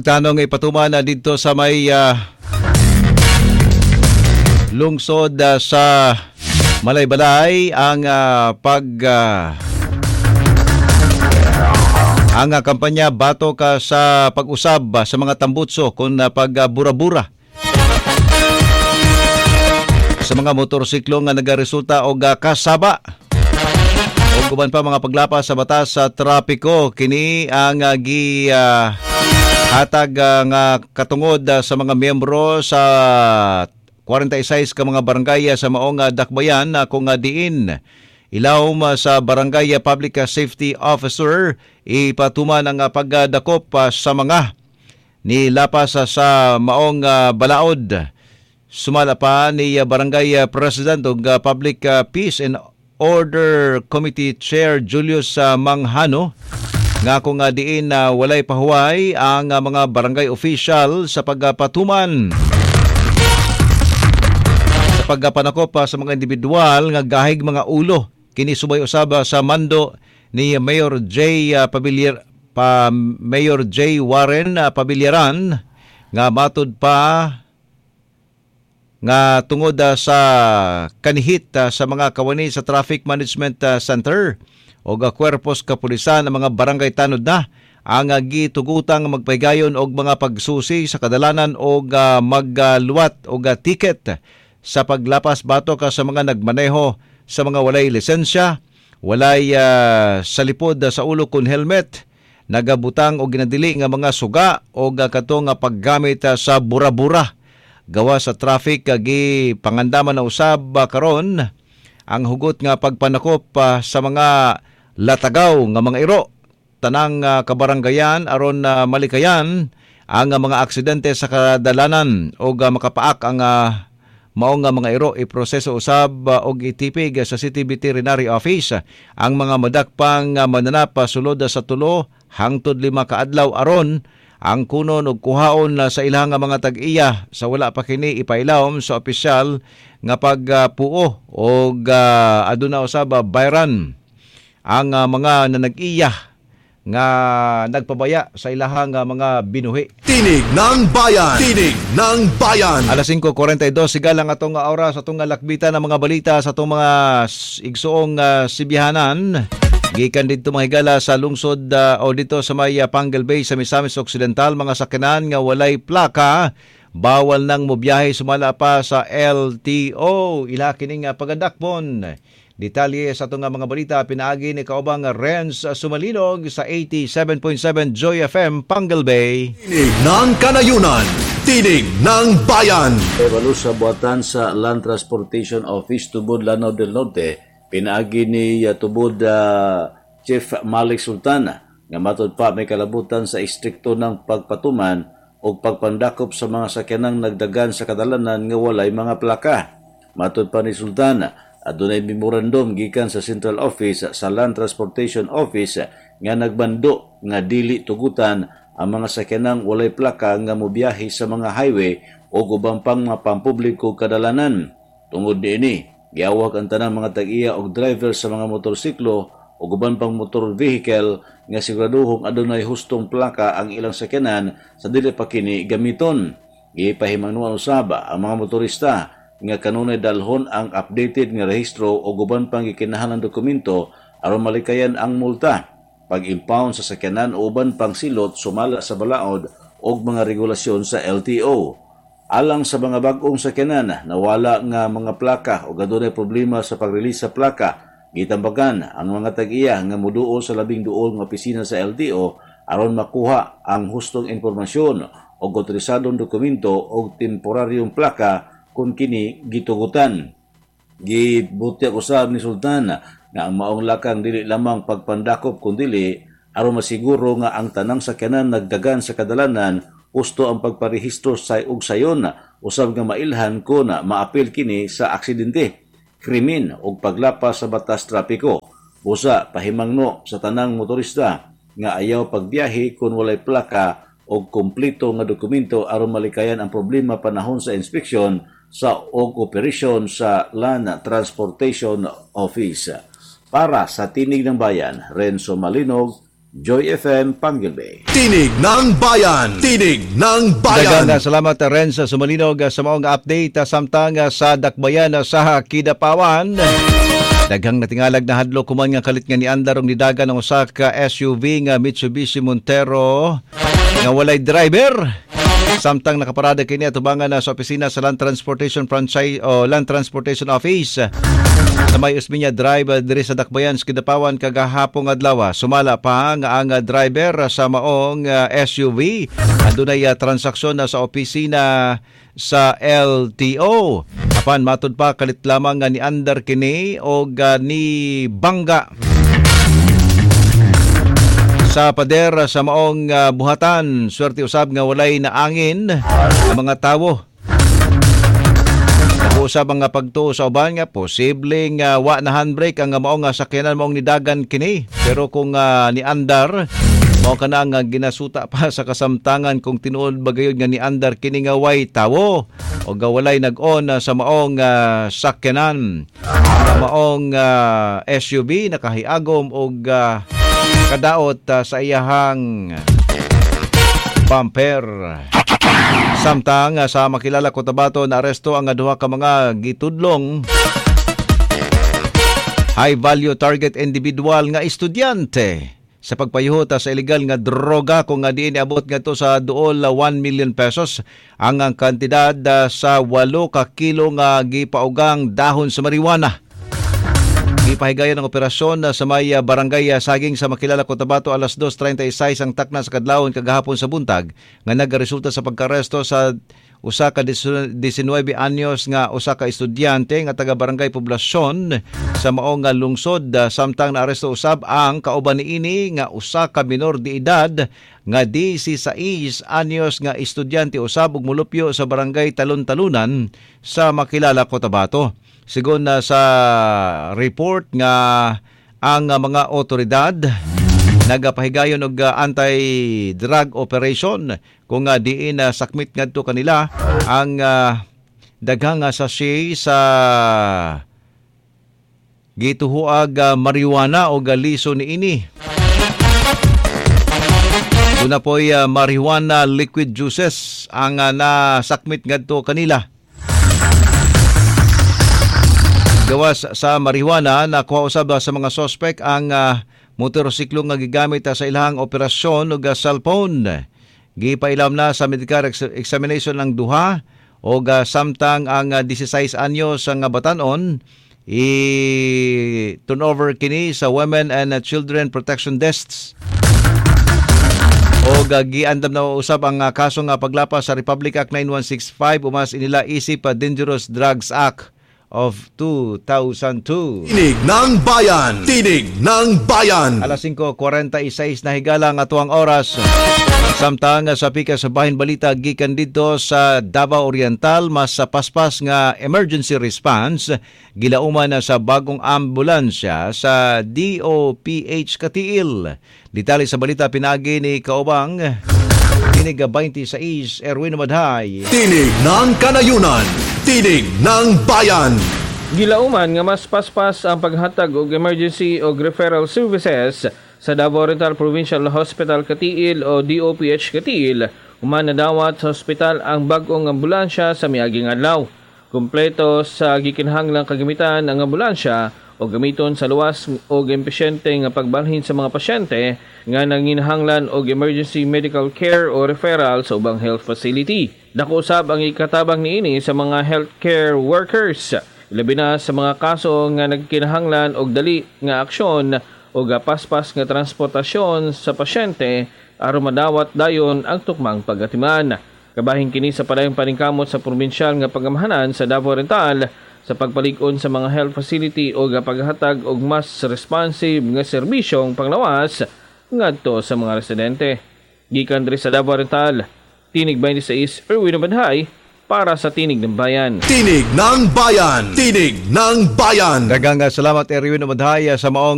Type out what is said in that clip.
Og tanong ipatuman na dito sa may lungsod sa Malaybalay ang ang kampanya bato ka sa pag-usab sa mga tambutso kung pagbura-bura sa mga motorsiklo nga nagaresulta og kasaba o guban pa mga paglapas sa batas sa trapiko. Kini ang hatag nga katungod sa mga miyembro sa 46 ka mga barangay sa maong dakbayan kung diin ilawom sa barangay public safety officer ipatuman ang pagdakop sa mga nilapas sa maong balaod. Sumala pa ni barangay president ug public peace and order committee chair Julius Manghano nga kung diin walay pahuway ang mga barangay official sa pagpatuman pagpanakop sa mga individual nga gahig mga ulo. Kini subay usab sa mando ni Mayor J. Warren Pabiliaran nga matud pa nga tungod sa kanihit sa mga kawani sa Traffic Management Center o kwerpos kapulisan ng mga barangay tanod na ang gitugutang magpaygayon og mga pagsusi sa kadalanan o magluwat o ticket sa paglapas bato ka sa mga nagmaneho sa mga walay lisensya, walay salipod sa ulo kun helmet, nagabutang o ginadili nga mga suga o katong paggamit sa bura-bura. Gawa sa traffic gi pangandaman na usab karon ang hugot nga pagpanakop sa mga latagaw nga mga iro. Tanang kabaranggayan aron malikayan ang mga aksidente sa kadalanan o makapaak ang maong nga mga iro iproseso usab og itipig sa City Veterinary Office ang mga madakpang mananap sulod sa 3 hangtod 5 ka adlaw aron ang kunon og kuhaon sa ilang mga tag-iya sa wala pa kini ipailawom sa opisyal nga pagpuo og aduna usab bayran ang mga nanag-iya nga nagpabaya sa ilahang mga binuhi. Tinig ng Bayan! Tinig ng Bayan! Alas 5:42 sigalang atong oras atong lakbitan ng mga balita sa atong mga igsuong sibihanan. Gikan dito mga higala sa lungsod o dito sa may Pangal Bay sa Misamis Occidental, mga sakyanan nga walay plaka bawal nang mobiyahe sumala pa sa LTO. Ila kining pagadakpon. Detalye sa itong mga balita pinaagi ni kaubang Renz Sumalinog sa 87.7 Joy FM Pangal Bay. Tinig ng Kanayunan, Tinig ng Bayan. Ebalo sa buhatan sa Land Transportation Office tubod Lanao del Norte, pinaagi ni tubod Chief Malik Sultan nga matod pa may kalabutan sa istrikto ng pagpatuman o pagpandakop sa mga sakyanang nagdagan sa kadalanan nga walay mga plaka. Matod pa ni Sultan, adunay memorandum gikan sa Central Office sa Land Transportation Office nga nagbando nga dili tugutan ang mga sakyanang walay plaka nga mobiyahe sa mga highway o ubang pang mga pampubliko kadalanan. Tungod niini, giawag ang tanang mga tag-iya o driver sa mga motorsiklo o ubang pang motor vehicle nga siguraduhong adunay hustong plaka ang ilang sakyanan sa dili pa kini gamiton. Gipahimangnuan usab ang mga motorista nga kanunay dalhon ang updated nga rehistro o guban pang gikinahanglan dokumento aron malikayan ang multa, pag-impound sa sakyanan o uban pang silot sumala sa balaod o mga regulasyon sa LTO. Alang sa mga bag-ong sakyanan na wala nga mga plaka o gadunay problema sa pag-release sa plaka, gitambagan ang mga tag-iya nga moduol sa labing duol nga opisina sa LTO aron makuha ang hustong impormasyon o otorisadong dokumento o temporaryong plaka kung kini gitugutan. Gibutyag usab ni Sultan nga ang maong lakang dili lamang pagpandakop kundili aron masiguro nga ang tanang sakyanan nagdagan sa kadalanan husto ang pagparehistro sa ug sayon usab nga mailhan ko na maapil kini sa aksidente, krimen ug paglapas sa batas trapiko. Busa pahimangno sa tanang motorista nga ayaw pagbiyahe kung walay plaka o kompleto nga dokumento aron malikayan ang problema panahon sa inspeksyon sa og operasyon sa Land Transportation Office. Para sa Tinig ng Bayan, Renzo Malinog, Joy FM Panggilbe. Tinig ng Bayan! Tinig ng Bayan! Daghang salamat Renz sa sumalinog sa maong update samtang sa dakbayan sa Kidapawan. Daghang natingalag na hadlo kuman nga kalit nga ni andar og nidagan ang usa ka SUV nga Mitsubishi Montero nga walay driver. Samtang nakaparada kini atubangan sa opisina sa Land Transportation Franchise o Land Transportation Office sa may Usmeña Drive diri sa Dakbayan, Kidapawan kagahapon adlaw. Sumala pa nga ang driver sa maong SUV adunay transaksyon sa opisina sa LTO. Apan matud pa kalit lamang nga ni andar kini og ni bangga sa pader sa maong buhatan. Swerte usab nga walay naangin ang mga tawo. Nag-uusab ang pagtuo sa uban nga posibleng wa na handbrake ang maong sakyanan maong nidagan kini. Pero kung ni andar mao kana nga ginasuta pa sa kasamtangan kung tinuod bagayod nga ni andar kini nga way tawo o walay nag-on sa maong sakyanan. Maong SUV nakahiagom og kadaot sa iyahang bumper. Samtang sa makilala Cotabato na aresto ang duha ka mga gitudlong high value target individual nga estudyante sa pagpayuhot sa illegal nga droga kung diin abot nga to sa duol 1 million pesos ang kantidad sa 8 ka kilo nga gipaugang dahon sa marijuana. Gipahigayon ang operasyon sa may barangay Saging sa makilala Cotabato alas 2:36 ang takna sa kadlawon kagahapon sa buntag nga nagresulta sa pagkaresto sa usa ka 19 anyos nga usa ka estudyante nga taga barangay Poblasyon sa maong lungsod. Samtang naaresto usab ang kauban niini nga usa ka minor de edad nga 16 anyos nga estudyante usab ug mulupyo sa barangay Talon-Talunan sa makilala Cotabato. Sigon sa report nga ang mga otoridad nagapahigayon og anti-drug operation kung diin sakmit ngadto kanila ang daghang sachet sa gituhuag marijuana o liso niini. Una po'y marijuana liquid juices ang nasakmit ngadto kanila. Gawas sa marijuana, nakuha usab sa mga sospek ang motorsiklo nga gigamit sa ilahang operasyon ug cellphone. Gipailam na sa medical examination ng duha ug samtang ang 16 anyos nga batanon i-turnover kini sa Women and Children Protection Desks. O giandam na usab ang kaso nga paglapas sa Republic Act 9165 umas inila isip Dangerous Drugs Act of 2002. Tinig ng Bayan! Tinig ng Bayan! Alas 5:46 na higala nga tuwang oras. Samtang sa pika sa bahin balita gikan dito sa Davao Oriental mas sa paspas nga emergency response gilauman sa bagong ambulansya sa DOPH Katiil. Detalye sa balita pinagi ni Kaubang Tinig 26 Erwin Madhay. Tinig ng Kanayunan! Tinig ng Bayan! Gilauman nga mas paspas ang paghatag og emergency o referral services sa Davao Oriental Provincial Hospital Katiil o DOPH Katiil. Human na dawat sa ospital ang bagong ambulansya sa miaging adlaw. Kumpleto sa gikinahanglang kagamitan ang ambulansya o gamiton sa luwas o empesyente nga pagbalhin sa mga pasyente nga nanginahanglan og emergency medical care o referral sa ubang health facility. Dako usab ang ikatabang niini sa mga healthcare workers, labi na sa mga kaso nga nagkinahanglan og dali nga aksyon o paspas nga transportasyon sa pasyente aron madawat dayon ang tukmang pagatiman. Kabahin kini sa padayong paningkamot sa probinsyal nga pagamahanan sa Davao Oriental sa pagpalig-on sa mga health facility o paghatag og mas responsive nga serbisyong panglawas ngadto sa mga residente. Gikan diri sa Davao Oriental, Tinig 26 Erwin Badhay para sa Tinig ng Bayan. Tinig ng Bayan! Tinig ng Bayan! Daghang salamat Erwin Madhay sa maong